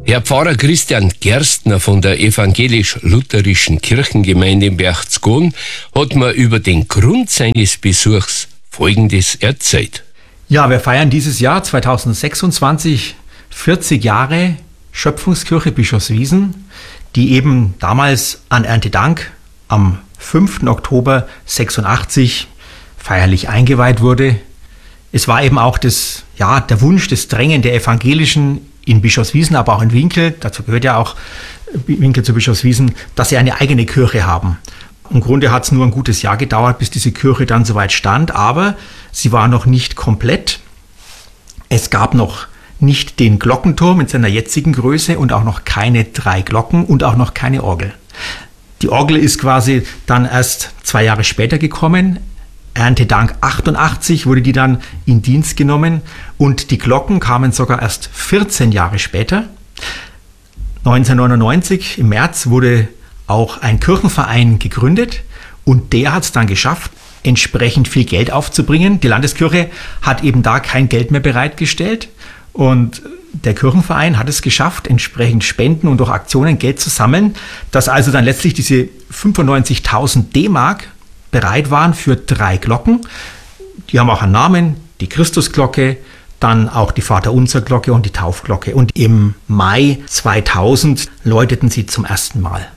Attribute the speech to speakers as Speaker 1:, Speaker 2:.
Speaker 1: Herr Pfarrer Christian Gerstner von der evangelisch-lutherischen Kirchengemeinde in Berchtesgaden hat mir über den Grund seines Besuchs Folgendes erzählt.
Speaker 2: Ja, wir feiern dieses Jahr 2026 40 Jahre Schöpfungskirche Bischofswiesen, die eben damals an Erntedank am 5. Oktober 86 feierlich eingeweiht wurde. Es war eben auch der Wunsch, das Drängen der Evangelischen in Bischofswiesen, aber auch in Winkel, dazu gehört ja auch Winkel zu Bischofswiesen, dass sie eine eigene Kirche haben. Im Grunde hat es nur ein gutes Jahr gedauert, bis diese Kirche dann soweit stand, aber sie war noch nicht komplett. Es gab noch nicht den Glockenturm in seiner jetzigen Größe und auch noch keine 3 Glocken und auch noch keine Orgel. Die Orgel ist quasi dann erst 2 Jahre später gekommen. Erntedank 88 wurde die dann in Dienst genommen und die Glocken kamen sogar erst 14 Jahre später. 1999 im März wurde auch ein Kirchenverein gegründet und der hat es dann geschafft, entsprechend viel Geld aufzubringen. Die Landeskirche hat eben da kein Geld mehr bereitgestellt und der Kirchenverein hat es geschafft, entsprechend Spenden und durch Aktionen Geld zu sammeln, dass also dann letztlich diese 95.000 D-Mark bereit waren für 3 Glocken. Die haben auch einen Namen, die Christusglocke, dann auch die Vaterunser-Glocke und die Taufglocke. Und im Mai 2000 läuteten sie zum ersten Mal.